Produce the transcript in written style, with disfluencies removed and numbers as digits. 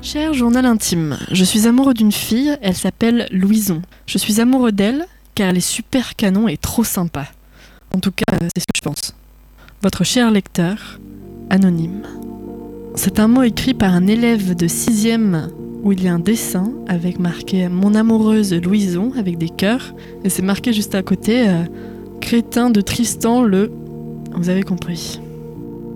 Cher journal intime, je suis amoureux d'une fille, elle s'appelle Louison. Je suis amoureux d'elle car elle est super canon et trop sympa. En tout cas, c'est ce que je pense. Votre cher lecteur, anonyme. C'est un mot écrit par un élève de 6e où il y a un dessin avec marqué « Mon amoureuse Louison » avec des cœurs. Et c'est marqué juste à côté « Crétin de Tristan le... » Vous avez compris.